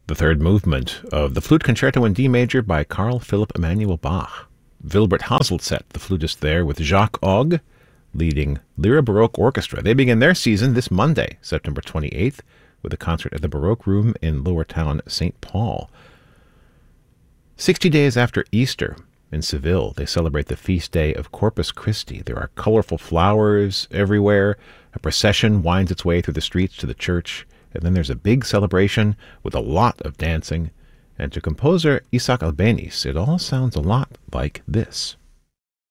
The third movement of the Flute Concerto in D major by Carl Philipp Emanuel Bach. Wilbert Haselzet, the flutist there, with Jacques Ogg leading Lyra Baroque Orchestra. They begin their season this Monday, September 28th, with a concert at the Baroque Room in Lower Town, St. Paul. 60 days after Easter, in Seville, they celebrate the feast day of Corpus Christi. There are colorful flowers everywhere. A procession winds its way through the streets to the church, and then there's a big celebration with a lot of dancing. And to composer Isaac Albéniz, it all sounds a lot like this.